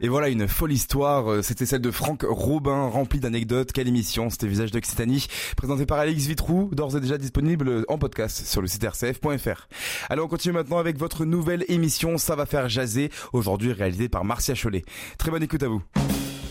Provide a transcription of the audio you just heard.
Et voilà une folle histoire, c'était celle de Franck Robin, remplie d'anecdotes. Quelle émission, c'était Visage d'Occitanie, présenté par Alix Vitrou, d'ores et déjà disponible en podcast sur le site rcf.fr. Allez, on continue maintenant avec votre nouvelle émission, Ça va faire jaser, aujourd'hui réalisée par Marcia Chollet. Très bonne écoute à vous.